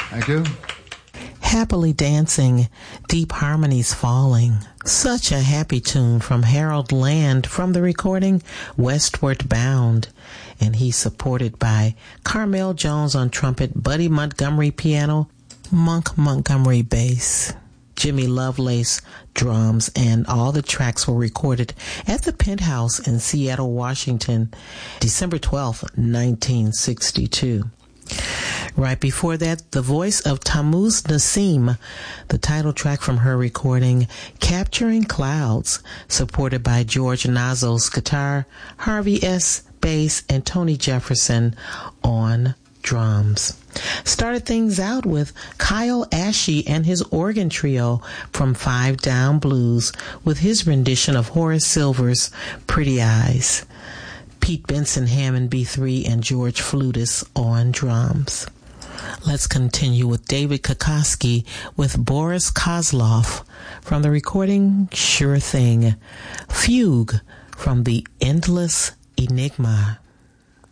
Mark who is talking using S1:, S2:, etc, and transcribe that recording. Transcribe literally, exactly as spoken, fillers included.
S1: Thank you.
S2: Happily Dancing, Deep Harmonies Falling. Such a happy tune from Harold Land from the recording Westward Bound. And he's supported by Carmel Jones on trumpet, Buddy Montgomery piano, Monk Montgomery bass, Jimmy Lovelace drums, and all the tracks were recorded at the Penthouse in Seattle, Washington, December twelfth, nineteen sixty-two. Right before that, the voice of Tammuz Nassim, the title track from her recording, Capturing Clouds, supported by George Nazo's guitar, Harvey S. bass, and Tony Jefferson on drums. Started things out with Kyle Ashe and his organ trio from Five Down Blues with his rendition of Horace Silver's Pretty Eyes. Pete Benson, Hammond B three, and George Flutis on drums. Let's continue with David Kokoski with Boris Kozlov from the recording Sure Thing. Fugue from the Endless Enigma.